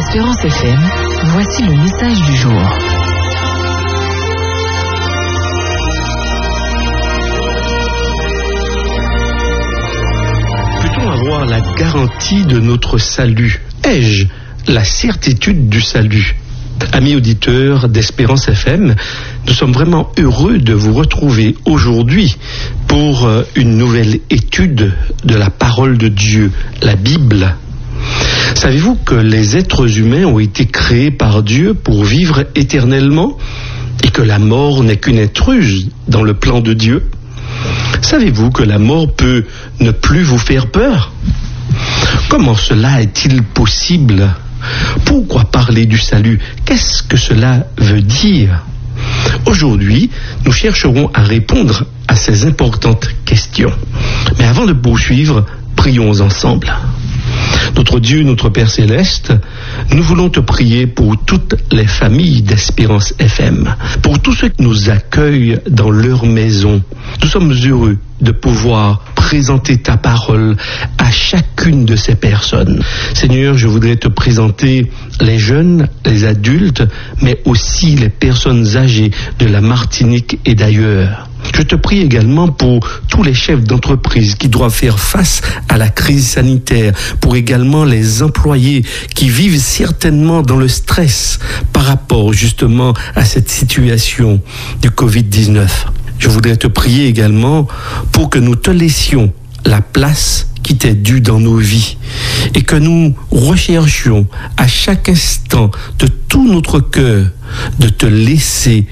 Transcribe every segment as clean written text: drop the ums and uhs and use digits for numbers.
Espérance FM, voici le message du jour. Peut-on avoir la garantie de notre salut? Ai-je la certitude du salut? Amis auditeurs d'Espérance FM, nous sommes vraiment heureux de vous retrouver aujourd'hui pour une nouvelle étude de la parole de Dieu, la Bible. Savez-vous que les êtres humains ont été créés par Dieu pour vivre éternellement et que la mort n'est qu'une intruse dans le plan de Dieu? Savez-vous que la mort peut ne plus vous faire peur? Comment cela est-il possible? Pourquoi parler du salut? Qu'est-ce que cela veut dire? Aujourd'hui, nous chercherons à répondre à ces importantes questions. Mais avant de poursuivre, prions ensemble. Notre Dieu, notre Père Céleste, nous voulons te prier pour toutes les familles d'Espérance FM, pour tous ceux qui nous accueillent dans leur maison. Nous sommes heureux de pouvoir présenter ta parole à chacune de ces personnes. Seigneur, je voudrais te présenter les jeunes, les adultes, mais aussi les personnes âgées de la Martinique et d'ailleurs. Je te prie également pour tous les chefs d'entreprise qui doivent faire face à la crise sanitaire, pour également les employés qui vivent certainement dans le stress par rapport justement à cette situation du Covid-19. Je voudrais te prier également pour que nous te laissions la place qui t'est due dans nos vies et que nous recherchions à chaque instant de tout notre cœur de te laisser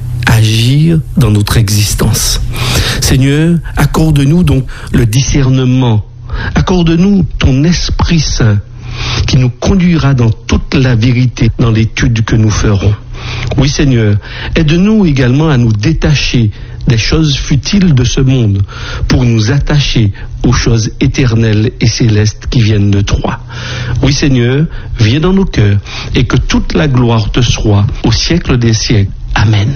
agir dans notre existence. Seigneur, accorde-nous donc le discernement, accorde-nous ton Esprit Saint qui nous conduira dans toute la vérité dans l'étude que nous ferons. Oui Seigneur, aide-nous également à nous détacher des choses futiles de ce monde pour nous attacher aux choses éternelles et célestes qui viennent de toi. Oui Seigneur, viens dans nos cœurs et que toute la gloire te soit au siècle des siècles. Amen.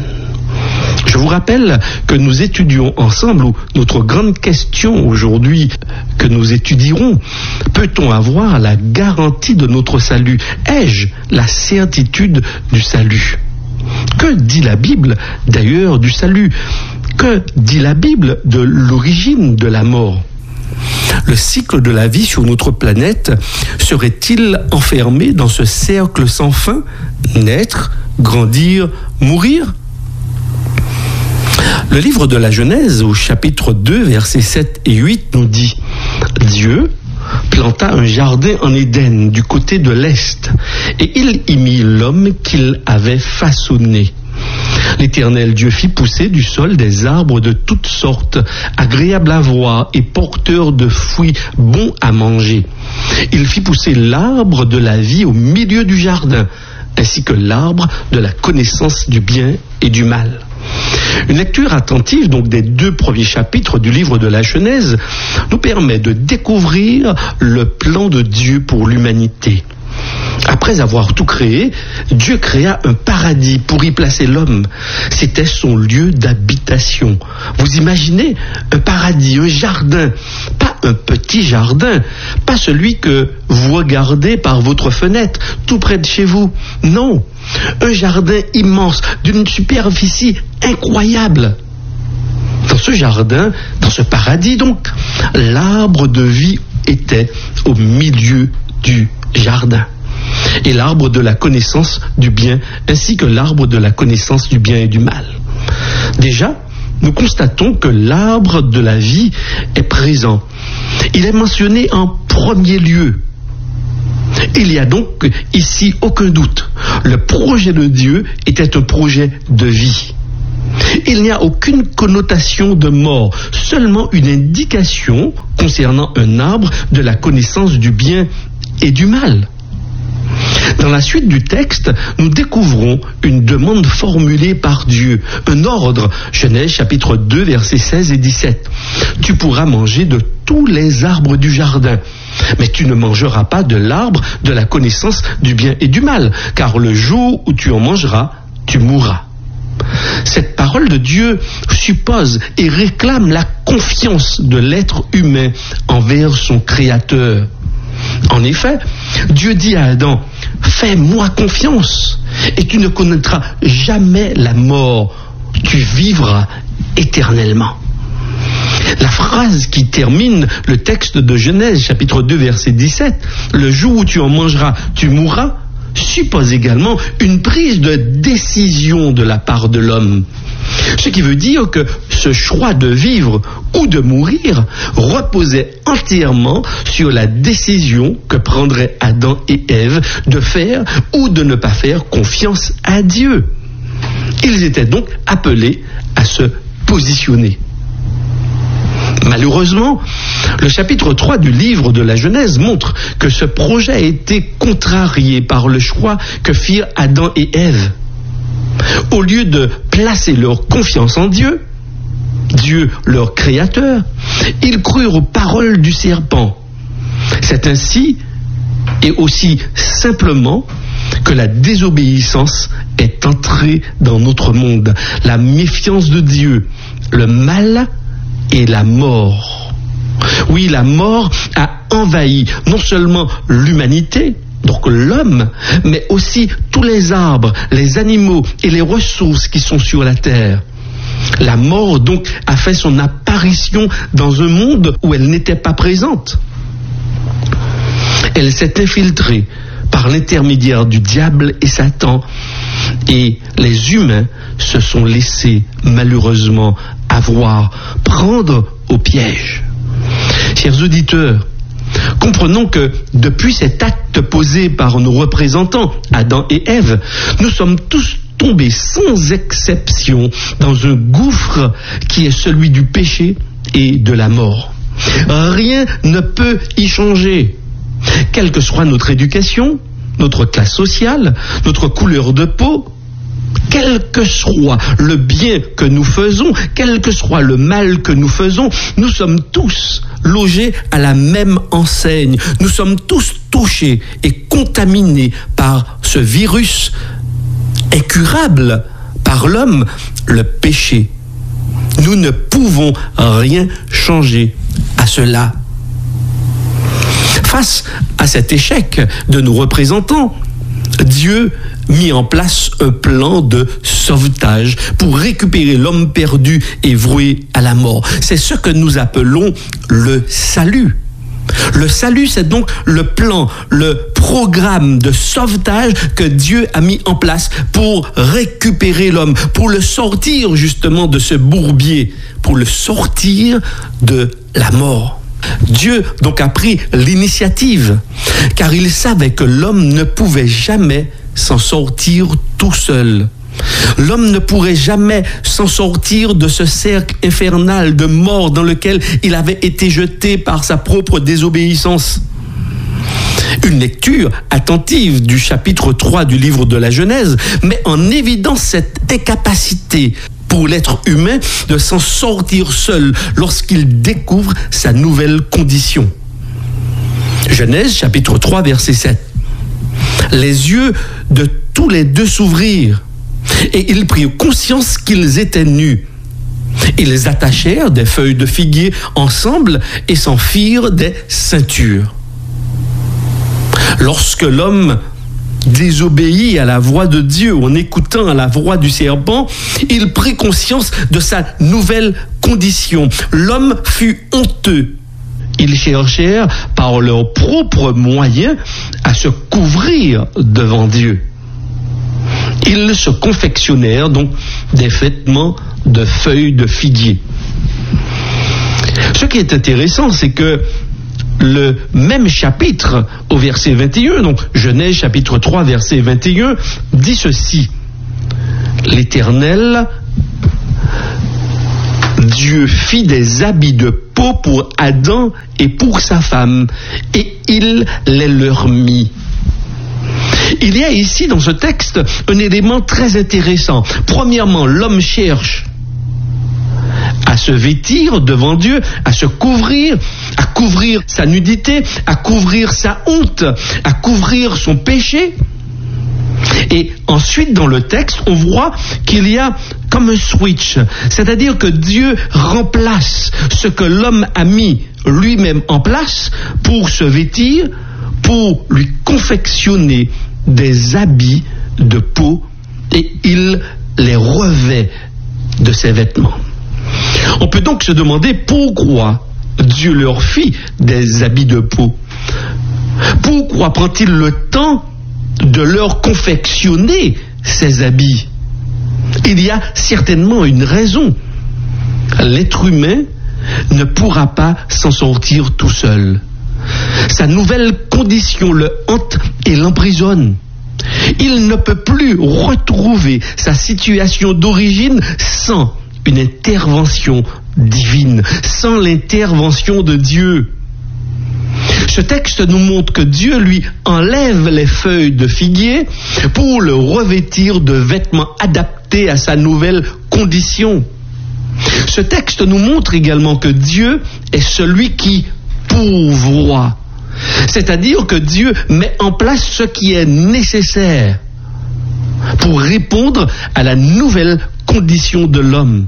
Je vous rappelle que nous étudions ensemble, ou notre grande question aujourd'hui que nous étudierons, peut-on avoir la garantie de notre salut? Ai-je la certitude du salut? Que dit la Bible d'ailleurs du salut? Que dit la Bible de l'origine de la mort? Le cycle de la vie sur notre planète serait-il enfermé dans ce cercle sans fin? Naître, grandir, mourir? Le livre de la Genèse, au chapitre 2, versets 7 et 8, nous dit « Dieu planta un jardin en Éden du côté de l'Est, et il y mit l'homme qu'il avait façonné. L'Éternel Dieu fit pousser du sol des arbres de toutes sortes, agréables à voir et porteurs de fruits bons à manger. Il fit pousser l'arbre de la vie au milieu du jardin, ainsi que l'arbre de la connaissance du bien et du mal. » Une lecture attentive donc des 2 premiers chapitres du livre de la Genèse nous permet de découvrir le plan de Dieu pour l'humanité. Après avoir tout créé, Dieu créa un paradis pour y placer l'homme. C'était son lieu d'habitation. Vous imaginez un paradis, un jardin, pas un petit jardin, pas celui que vous regardez par votre fenêtre, tout près de chez vous. Non, un jardin immense, d'une superficie incroyable. Dans ce jardin, dans ce paradis donc, l'arbre de vie était au milieu du jardin. Et l'arbre de la connaissance du bien, ainsi que l'arbre de la connaissance du bien et du mal. Déjà, nous constatons que l'arbre de la vie est présent. Il est mentionné en premier lieu. Il n'y a donc ici aucun doute. Le projet de Dieu était un projet de vie. Il n'y a aucune connotation de mort, seulement une indication concernant un arbre de la connaissance du bien et du mal. Dans la suite du texte, nous découvrons une demande formulée par Dieu, un ordre, Genèse chapitre 2, versets 16 et 17. Tu pourras manger de tous les arbres du jardin, mais tu ne mangeras pas de l'arbre de la connaissance du bien et du mal, car le jour où tu en mangeras, tu mourras. Cette parole de Dieu suppose et réclame la confiance de l'être humain envers son Créateur. En effet, Dieu dit à Adam, « fais-moi confiance et tu ne connaîtras jamais la mort. Tu vivras éternellement. La phrase qui termine le texte de Genèse, chapitre 2, verset 17, « Le jour où tu en mangeras, tu mourras », suppose également une prise de décision de la part de l'homme. Ce qui veut dire que ce choix de vivre ou de mourir reposait entièrement sur la décision que prendraient Adam et Ève de faire ou de ne pas faire confiance à Dieu. Ils étaient donc appelés à se positionner. Malheureusement, le chapitre 3 du livre de la Genèse montre que ce projet a été contrarié par le choix que firent Adam et Ève. Au lieu de placer leur confiance en Dieu, Dieu leur créateur, ils crurent aux paroles du serpent. C'est ainsi et aussi simplement que la désobéissance est entrée dans notre monde. La méfiance de Dieu, le mal et la mort. Oui, la mort a envahi non seulement l'humanité, donc l'homme, mais aussi tous les arbres, les animaux et les ressources qui sont sur la terre. La mort donc a fait son apparition dans un monde où elle n'était pas présente. Elle s'est infiltrée par l'intermédiaire du diable et Satan, et les humains se sont laissés malheureusement prendre au piège. Chers auditeurs, comprenons que depuis cet acte posé par nos représentants, Adam et Ève, nous sommes tous tombés sans exception dans un gouffre qui est celui du péché et de la mort. Rien ne peut y changer. Quelle que soit notre éducation, notre classe sociale, notre couleur de peau, quel que soit le bien que nous faisons, quel que soit le mal que nous faisons, nous sommes tous logés à la même enseigne. Nous sommes tous touchés et contaminés par ce virus incurable par l'homme, le péché. Nous ne pouvons rien changer à cela. Face à cet échec de nos représentants, Dieu mit en place un plan de sauvetage pour récupérer l'homme perdu et voué à la mort. C'est ce que nous appelons le salut. Le salut, c'est donc le plan, le programme de sauvetage que Dieu a mis en place pour récupérer l'homme, pour le sortir justement de ce bourbier, pour le sortir de la mort. Dieu donc a pris l'initiative, car il savait que l'homme ne pouvait jamais s'en sortir tout seul. L'homme ne pourrait jamais s'en sortir de ce cercle infernal de mort dans lequel il avait été jeté par sa propre désobéissance. Une lecture attentive du chapitre 3 du livre de la Genèse met en évidence cette incapacité pour l'être humain de s'en sortir seul lorsqu'il découvre sa nouvelle condition. Genèse chapitre 3 verset 7. Les yeux de tous les deux s'ouvrirent et ils prirent conscience qu'ils étaient nus. Ils attachèrent des feuilles de figuier ensemble et s'en firent des ceintures. Lorsque l'homme désobéit à la voix de Dieu en écoutant la voix du serpent, il prit conscience de sa nouvelle condition. L'homme fut honteux. Ils cherchèrent par leurs propres moyens à se couvrir devant Dieu. Ils se confectionnèrent donc des vêtements de feuilles de figuier. Ce qui est intéressant, c'est que le même chapitre, au verset 21, donc Genèse chapitre 3, verset 21, dit ceci. L'Éternel, Dieu fit des habits de peau pour Adam et pour sa femme, et il les leur mit. Il y a ici dans ce texte un élément très intéressant. Premièrement, l'homme cherche à se vêtir devant Dieu, à se couvrir, à couvrir sa nudité, à couvrir sa honte, à couvrir son péché. Et ensuite, dans le texte, on voit qu'il y a comme un switch, c'est-à-dire que Dieu remplace ce que l'homme a mis lui-même en place pour se vêtir, pour lui confectionner des habits de peau et il les revêt de ses vêtements. On peut donc se demander pourquoi Dieu leur fit des habits de peau. Pourquoi prend-il le temps de leur confectionner ces habits? Il y a certainement une raison. L'être humain ne pourra pas s'en sortir tout seul. Sa nouvelle condition le hante et l'emprisonne. Il ne peut plus retrouver sa situation d'origine sans une intervention divine, sans l'intervention de Dieu. Ce texte nous montre que Dieu lui enlève les feuilles de figuier pour le revêtir de vêtements adaptés à sa nouvelle condition. Ce texte nous montre également que Dieu est celui qui pourvoit. C'est-à-dire que Dieu met en place ce qui est nécessaire pour répondre à la nouvelle condition de l'homme.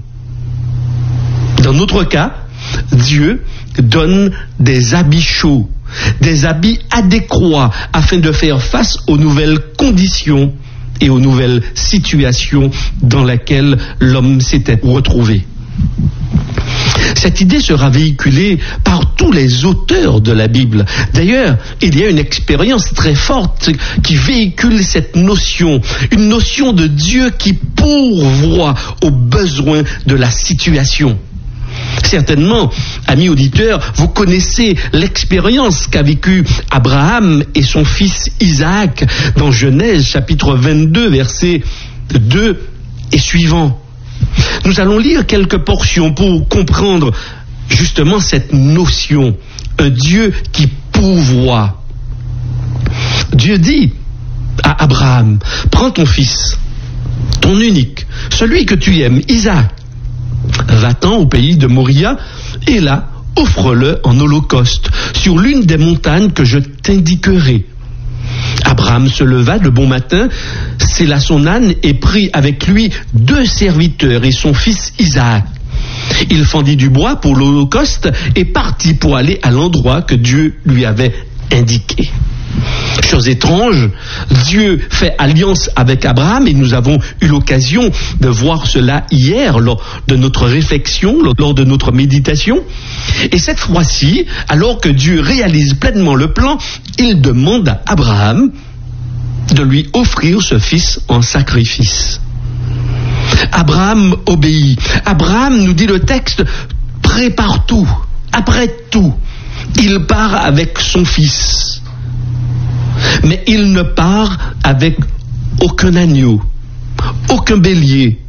Dans notre cas, Dieu donne des habits chauds, des habits adéquats afin de faire face aux nouvelles conditions et aux nouvelles situations dans lesquelles l'homme s'était retrouvé. Cette idée sera véhiculée par tous les auteurs de la Bible. D'ailleurs, il y a une expérience très forte qui véhicule cette notion, une notion de Dieu qui pourvoit aux besoins de la situation. Certainement, amis auditeurs, vous connaissez l'expérience qu'a vécue Abraham et son fils Isaac dans Genèse chapitre 22, versets 2 et suivants. Nous allons lire quelques portions pour comprendre justement cette notion, un Dieu qui pourvoit. Dieu dit à Abraham, prends ton fils, ton unique, celui que tu aimes, Isaac, va-t'en au pays de Moria et là, offre-le en holocauste sur l'une des montagnes que je t'indiquerai. Abraham se leva de bon matin, sella son âne et prit avec lui 2 serviteurs et son fils Isaac. Il fendit du bois pour l'holocauste et partit pour aller à l'endroit que Dieu lui avait indiqué. Chose étrange, Dieu fait alliance avec Abraham et nous avons eu l'occasion de voir cela hier lors de notre réflexion, lors de notre méditation. Et cette fois-ci, alors que Dieu réalise pleinement le plan, il demande à Abraham de lui offrir ce fils en sacrifice. Abraham obéit. Abraham, nous dit le texte, prépare tout, apprête tout. Il part avec son fils. Mais il ne part avec aucun agneau, aucun bélier,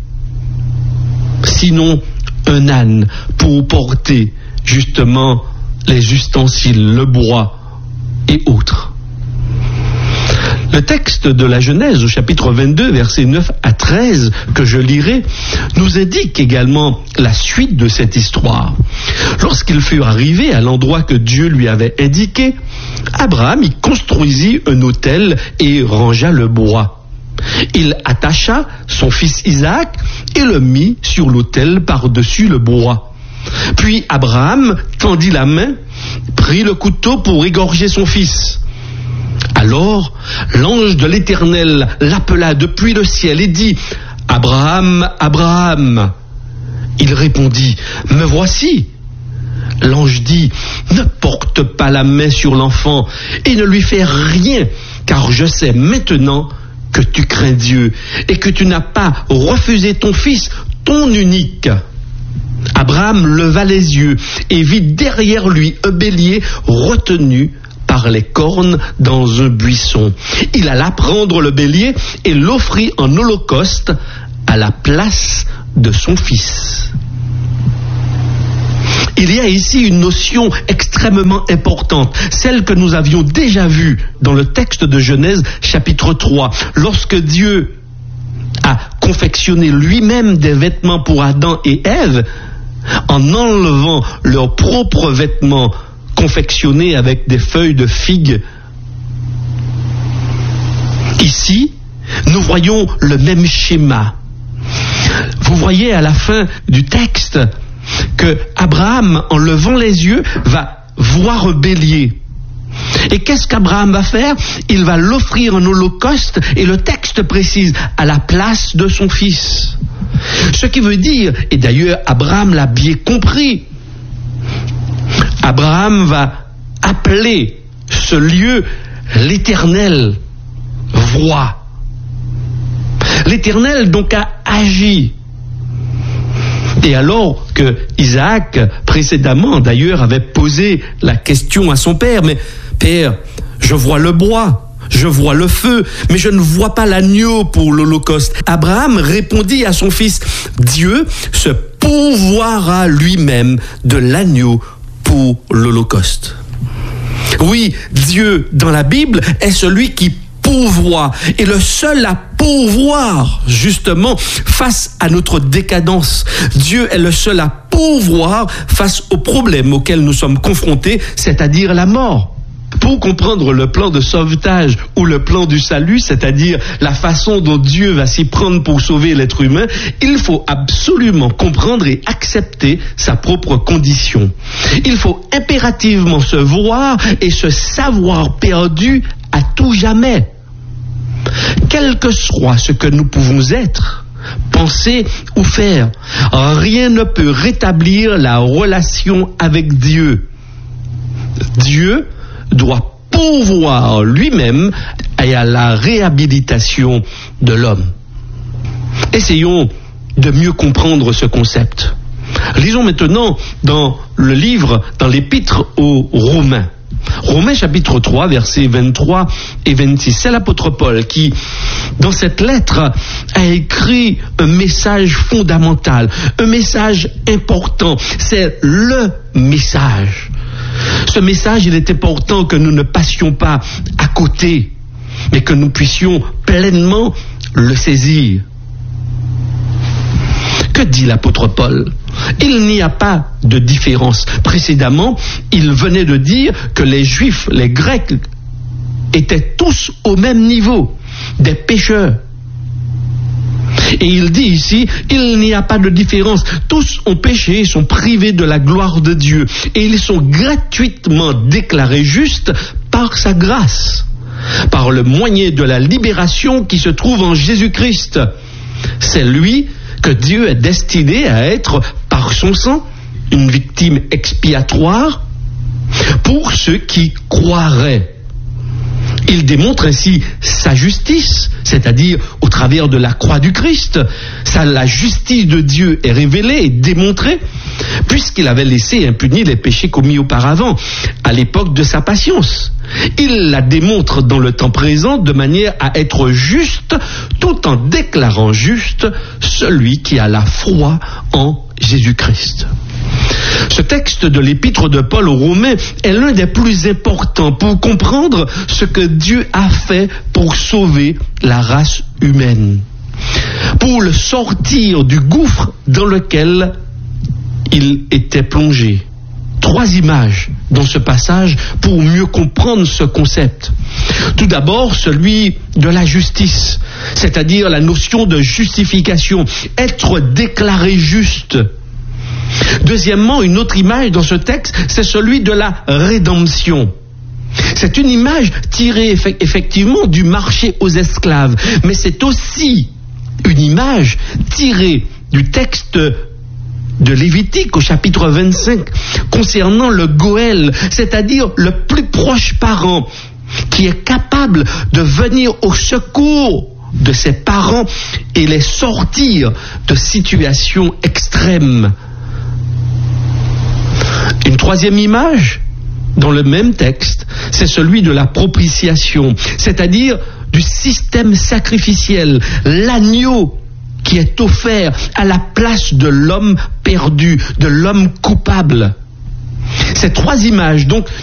sinon un âne pour porter justement les ustensiles, le bois et autres. Le texte de la Genèse au chapitre 22, versets 9 à 13, que je lirai, nous indique également la suite de cette histoire. Lorsqu'ils furent arrivés à l'endroit que Dieu lui avait indiqué, Abraham y construisit un autel et rangea le bois. Il attacha son fils Isaac et le mit sur l'autel par-dessus le bois. Puis Abraham tendit la main, prit le couteau pour égorger son fils. Alors l'ange de l'Éternel l'appela depuis le ciel et dit, « Abraham, Abraham !» Il répondit, « Me voici !» L'ange dit, « Ne porte pas la main sur l'enfant et ne lui fais rien, car je sais maintenant que tu crains Dieu et que tu n'as pas refusé ton fils, ton unique. » Abraham leva les yeux et vit derrière lui un bélier retenu par les cornes dans un buisson. Il alla prendre le bélier et l'offrit en holocauste à la place de son fils. Il y a ici une notion extrêmement importante, celle que nous avions déjà vue dans le texte de Genèse chapitre 3, lorsque Dieu a confectionné lui-même des vêtements pour Adam et Ève, en enlevant leurs propres vêtements confectionnés avec des feuilles de figue. Ici, nous voyons le même schéma. Vous voyez à la fin du texte que Abraham, en levant les yeux, va voir un bélier. Et qu'est-ce qu'Abraham va faire? Il va l'offrir en holocauste, et le texte précise, à la place de son fils. Ce qui veut dire, et d'ailleurs Abraham l'a bien compris, Abraham va appeler ce lieu l'Éternel voit. L'Éternel donc a agi. Et alors que Isaac, précédemment d'ailleurs, avait posé la question à son père, mais Père, je vois le bois, je vois le feu, mais je ne vois pas l'agneau pour l'holocauste. Abraham répondit à son fils, Dieu se pourvoira lui-même de l'agneau pour l'holocauste. Oui, Dieu, dans la Bible, est celui qui pourvoit, et le seul à pourvoir, justement, face à notre décadence. Dieu est le seul à pourvoir face aux problèmes auxquels nous sommes confrontés, c'est-à-dire la mort. Pour comprendre le plan de sauvetage ou le plan du salut, c'est-à-dire la façon dont Dieu va s'y prendre pour sauver l'être humain, il faut absolument comprendre et accepter sa propre condition. Il faut impérativement se voir et se savoir perdu à tout jamais. Quel que soit ce que nous pouvons être, penser ou faire, rien ne peut rétablir la relation avec Dieu. Dieu doit pourvoir lui-même à la réhabilitation de l'homme. Essayons de mieux comprendre ce concept. Lisons maintenant dans le livre, dans l'épître aux Romains. Romains chapitre 3, versets 23 et 26. C'est l'apôtre Paul qui, dans cette lettre, a écrit un message fondamental, un message important. C'est le message. Ce message, il est important que nous ne passions pas à côté, mais que nous puissions pleinement le saisir. Que dit l'apôtre Paul? Il n'y a pas de différence. Précédemment, il venait de dire que les Juifs, les Grecs, étaient tous au même niveau, des pécheurs. Et il dit ici, il n'y a pas de différence. Tous ont péché et sont privés de la gloire de Dieu. Et ils sont gratuitement déclarés justes par sa grâce, par le moyen de la libération qui se trouve en Jésus-Christ. C'est lui que Dieu est destiné à être, par son sang, une victime expiatoire pour ceux qui croiraient. Il démontre ainsi sa justice, c'est-à-dire au travers de la croix du Christ. La justice de Dieu est révélée et démontrée, puisqu'il avait laissé impunis les péchés commis auparavant, à l'époque de sa patience. Il la démontre dans le temps présent de manière à être juste, tout en déclarant juste celui qui a la foi en Jésus-Christ. Ce texte de l'épître de Paul aux Romains est l'un des plus importants pour comprendre ce que Dieu a fait pour sauver la race humaine, pour le sortir du gouffre dans lequel il était plongé. 3 images dans ce passage pour mieux comprendre ce concept. Tout d'abord, celui de la justice, c'est-à-dire la notion de justification, être déclaré juste. Deuxièmement, une autre image dans ce texte, c'est celui de la rédemption. C'est une image tirée effectivement du marché aux esclaves, mais c'est aussi une image tirée du texte de Lévitique au chapitre 25 concernant le Goël, c'est-à-dire le plus proche parent qui est capable de venir au secours de ses parents et les sortir de situations extrêmes. Une troisième image dans le même texte, c'est celui de la propitiation, c'est-à-dire du système sacrificiel, l'agneau qui est offert à la place de l'homme perdu, de l'homme coupable. Ces 3 images, donc,